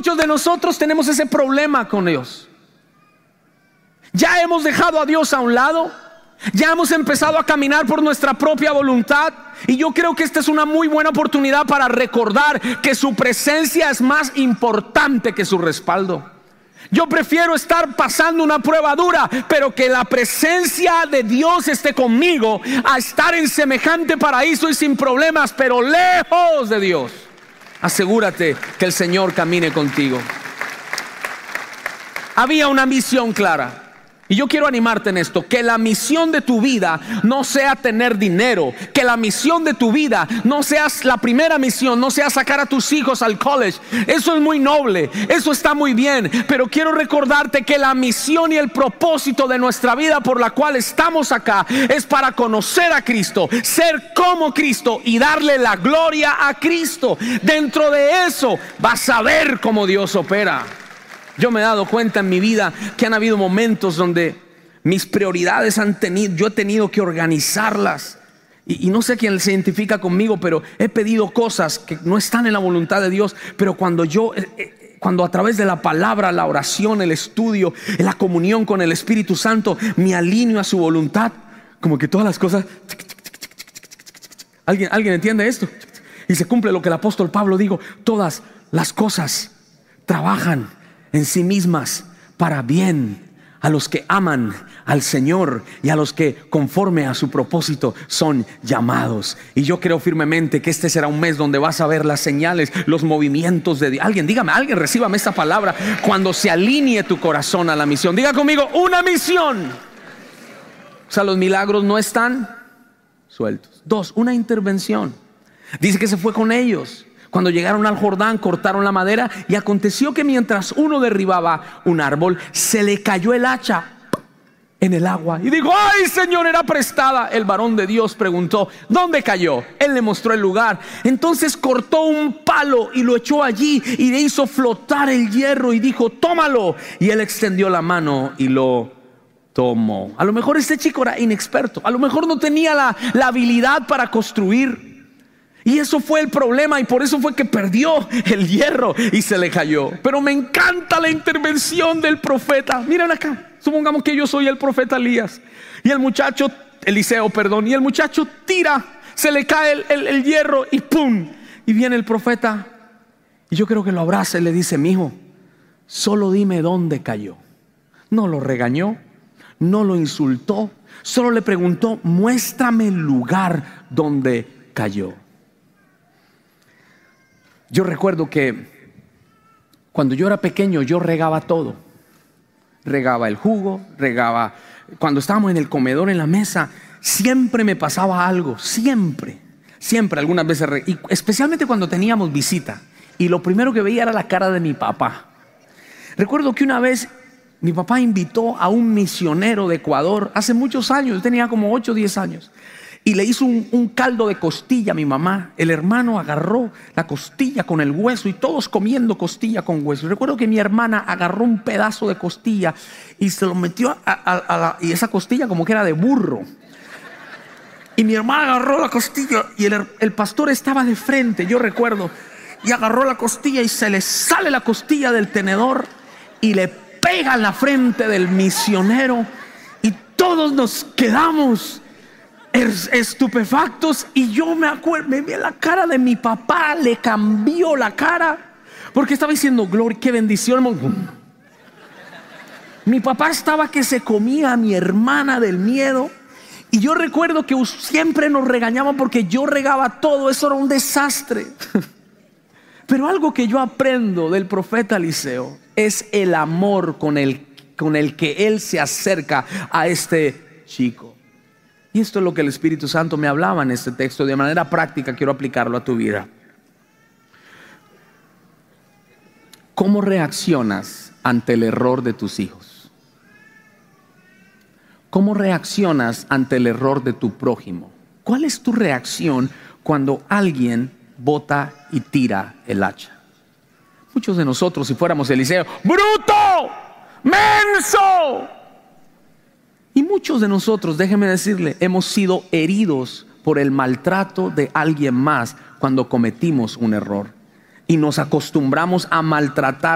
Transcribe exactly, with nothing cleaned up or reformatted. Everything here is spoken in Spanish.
Muchos de nosotros tenemos ese problema con Dios. Ya hemos dejado a Dios a un lado. Ya hemos empezado a caminar por nuestra propia voluntad. Y yo creo que esta es una muy buena oportunidad para recordar que su presencia es más importante que su respaldo. Yo prefiero estar pasando una prueba dura, pero que la presencia de Dios esté conmigo, a estar en semejante paraíso y sin problemas, pero lejos de Dios. Asegúrate que el Señor camine contigo. Había una misión clara. Y yo quiero animarte en esto, que la misión de tu vida no sea tener dinero, que la misión de tu vida no sea la primera misión, no sea sacar a tus hijos al college. Eso es muy noble, eso está muy bien, pero quiero recordarte que la misión y el propósito de nuestra vida por la cual estamos acá es para conocer a Cristo, ser como Cristo y darle la gloria a Cristo. Dentro de eso vas a ver cómo Dios opera. Yo me he dado cuenta en mi vida que han habido momentos donde mis prioridades han tenido, yo he tenido que organizarlas. Y, y no sé quién se identifica conmigo, pero he pedido cosas que no están en la voluntad de Dios. Pero cuando yo, eh, cuando a través de la palabra, la oración, el estudio, la comunión con el Espíritu Santo, me alineo a su voluntad, como que todas las cosas. ¿Alguien, ¿alguien entiende esto? Y se cumple lo que el apóstol Pablo dijo: todas las cosas trabajan en sí mismas para bien a los que aman al Señor y a los que conforme a su propósito son llamados. Y yo creo firmemente que este será un mes donde vas a ver las señales, los movimientos de Dios. Alguien, dígame, alguien recíbame esta palabra. Cuando se alinee tu corazón a la misión, diga conmigo: una misión. O sea, los milagros no están sueltos. Dos, una intervención. Dice que se fue con ellos. Cuando llegaron al Jordán, cortaron la madera, y aconteció que mientras uno derribaba un árbol, se le cayó el hacha en el agua y dijo: ¡ay, Señor, era prestada! El varón de Dios preguntó: ¿dónde cayó? Él le mostró el lugar. Entonces cortó un palo y lo echó allí y le hizo flotar el hierro y dijo: tómalo. Y él extendió la mano y lo tomó. A lo mejor este chico era inexperto, a lo mejor no tenía la, la habilidad para construir. Y eso fue el problema, y por eso fue que perdió el hierro y se le cayó. Pero me encanta la intervención del profeta. Miren acá, supongamos que yo soy el profeta Elías, y el muchacho, Eliseo, perdón, y el muchacho tira, se le cae el, el, el hierro y ¡pum! Y viene el profeta, y yo creo que lo abraza y le dice: mijo, solo dime dónde cayó. No lo regañó, no lo insultó, solo le preguntó: muéstrame el lugar donde cayó. Yo recuerdo que cuando yo era pequeño, yo regaba todo. Regaba el jugo, regaba. Cuando estábamos en el comedor, en la mesa, siempre me pasaba algo. Siempre, siempre, algunas veces. Y especialmente cuando teníamos visita. Y lo primero que veía era la cara de mi papá. Recuerdo que una vez mi papá invitó a un misionero de Ecuador hace muchos años. Yo tenía como ocho o diez años. Y le hizo un, un caldo de costilla a mi mamá. El hermano agarró la costilla con el hueso y todos comiendo costilla con hueso. Recuerdo que mi hermana agarró un pedazo de costilla y se lo metió a, a, a la, y esa costilla como que era de burro. Y mi hermana agarró la costilla y el, el pastor estaba de frente, yo recuerdo. Y agarró la costilla y se le sale la costilla del tenedor y le pega en la frente del misionero. Y todos nos quedamos estupefactos, y yo me acuerdo, me vi la cara de mi papá, le cambió la cara, porque estaba diciendo: gloria, qué bendición. Mi papá estaba que se comía a mi hermana del miedo. Y yo recuerdo que siempre nos regañaban porque yo regaba todo, eso era un desastre. Pero algo que yo aprendo del profeta Eliseo es el amor con el, con el que él se acerca a este chico. Y esto es lo que el Espíritu Santo me hablaba en este texto. De manera práctica quiero aplicarlo a tu vida. ¿Cómo reaccionas ante el error de tus hijos? ¿Cómo reaccionas ante el error de tu prójimo? ¿Cuál es tu reacción cuando alguien bota y tira el hacha? Muchos de nosotros, si fuéramos Eliseo: ¡bruto! ¡menso! Y muchos de nosotros, déjeme decirle, hemos sido heridos por el maltrato de alguien más cuando cometimos un error. Y nos acostumbramos a maltratar